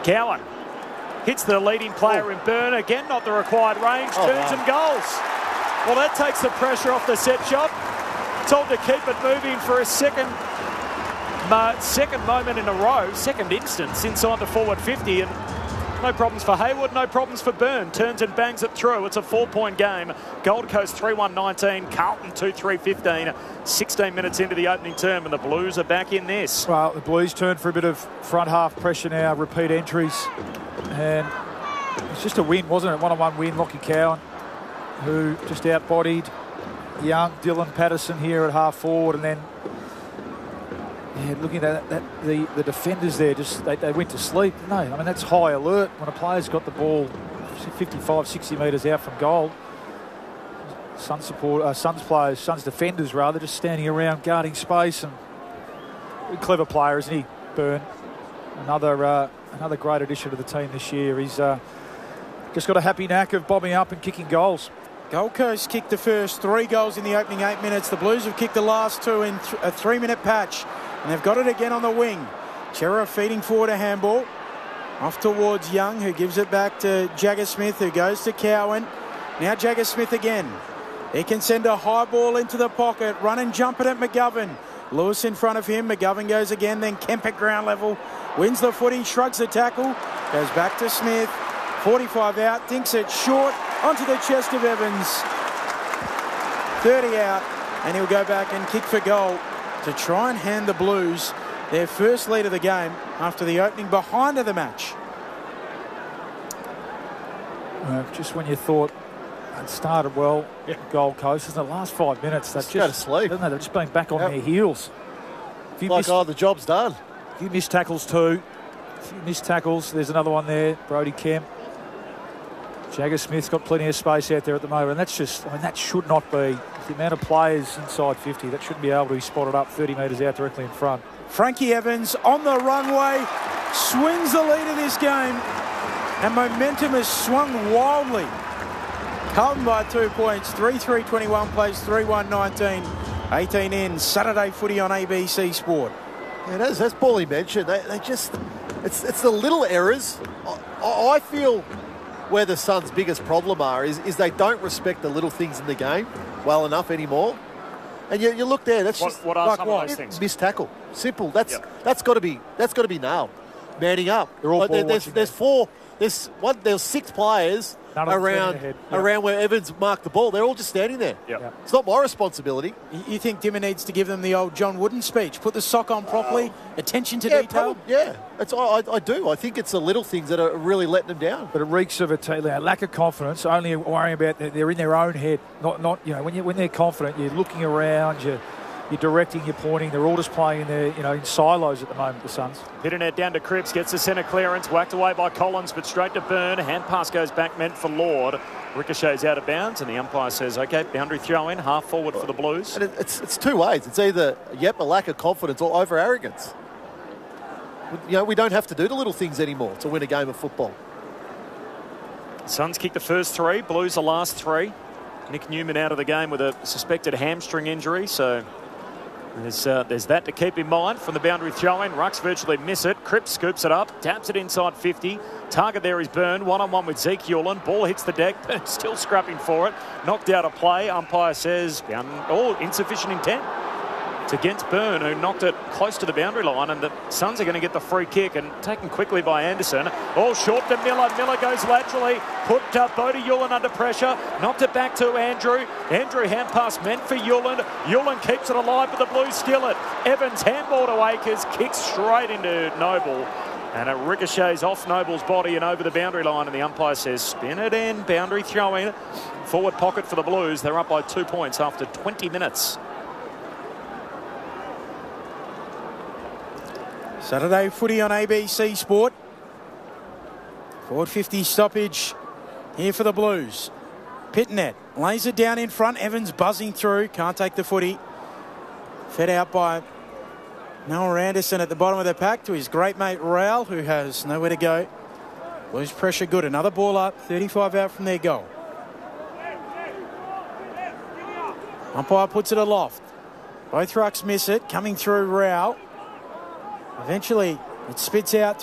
Cowan hits the leading player in Byrne. Again, not the required range. Turns and goals. Well, that takes the pressure off the set shot. Told to keep it moving for a second moment in a row, second instance inside the forward 50, and no problems for Hayward, no problems for Byrne. Turns and bangs it through. It's a 4-point game. Gold Coast 3-1-19, Carlton 2-3-15, 16 minutes into the opening term, and the Blues are back in this. Well, the Blues turn for a bit of front half pressure now, repeat entries, and it's just a win, wasn't it? One-on-one win. Lockie Cowan, who just out-bodied young Dylan Patterson here at half forward, and then looking at that, the defenders there, just they went to sleep, didn't they? I mean, that's high alert when a player's got the ball 55, 60 metres out from goal. Suns defenders rather, just standing around guarding space, and a clever player, isn't he, Byrne? Another great addition to the team this year. He's just got a happy knack of bobbing up and kicking goals. Gold Coast kicked the first 3 goals in the opening 8 minutes. The Blues have kicked the last 2 in a 3-minute patch, and they've got it again on the wing. Chera feeding forward a handball. Off towards Young, who gives it back to Jagger Smith, who goes to Cowan. Now Jagger Smith again. He can send a high ball into the pocket. Run and jump it at McGovern. Lewis in front of him. McGovern goes again. Then Kemp at ground level. Wins the footy, shrugs the tackle. Goes back to Smith. 45 out. Dinks it short. Onto the chest of Evans. 30 out. And he'll go back and kick for goal to try and hand the Blues their first lead of the game after the opening behind of the match. Just when you thought it started well, Gold Coast, in the last 5 minutes, just go to sleep. They've just been back on their heels. The job's done. A few missed tackles too. There's another one there, Brody Kemp. Jagger Smith's got plenty of space out there at the moment, and that's just, that should not be the amount of players inside 50. That shouldn't be able to be spotted up 30 metres out directly in front. Frankie Evans on the runway, swings the lead of this game, and momentum has swung wildly. Carlton by 2 points, 3-3-21 plays 3-1-19, 18 in. Saturday footy on ABC Sport. Yeah, as Paulie mentioned, they just, it's the little errors. I feel where the Suns' biggest problem is they don't respect the little things in the game well enough anymore. And you look there, that's what are some of those things? Missed tackle, simple. That's got to be nailed. Manning up. They're all there's 6 players around where Evans marked the ball. They're all just standing there. Yep. It's not my responsibility. You think Dimmer needs to give them the old John Wooden speech? Put the sock on properly, attention to detail? I do. I think it's the little things that are really letting them down. But it reeks of a lack of confidence, only worrying about they're in their own head. Not when they're confident, you're looking around, you're directing, you're pointing. They're all just playing in their, in silos at the moment, the Suns. Pitternet down to Cripps, gets the centre clearance, whacked away by Collins, but straight to Byrne. Hand pass goes back, meant for Lord. Ricochets out of bounds, and the umpire says, OK, boundary throw in, half forward for the Blues. And it's 2 ways. It's either, a lack of confidence or over arrogance. We don't have to do the little things anymore to win a game of football. Suns kick the first 3, Blues the last 3. Nick Newman out of the game with a suspected hamstring injury, so there's that to keep in mind from the boundary throw-in. Rucks virtually miss it. Cripps scoops it up, taps it inside 50. Target there is Byrne, one-on-one with Zeke Hewlin. Ball hits the deck, but still scrapping for it. Knocked out of play. Umpire says, insufficient intent. It's against Byrne, who knocked it close to the boundary line, and the Suns are going to get the free kick, and taken quickly by Anderson. Short to Miller. Miller goes laterally. Put Bodie Hewlin under pressure. Knocked it back to Andrew. Andrew hand pass meant for Hewlin. Hewlin keeps it alive, but the Blues steal it. Evans handball to Akers. Kicks straight into Noble. And it ricochets off Noble's body and over the boundary line, and the umpire says, spin it in. Boundary throw in. Forward pocket for the Blues. They're up by 2 points after 20 minutes. Saturday footy on ABC Sport. Forward 50 stoppage here for the Blues. Pitternet lays it down in front. Evans buzzing through. Can't take the footy. Fed out by Noah Anderson at the bottom of the pack to his great mate Rowell, who has nowhere to go. Blues pressure good. Another ball up. 35 out from their goal. Umpire puts it aloft. Both rucks miss it. Coming through Rowell. Eventually, it spits out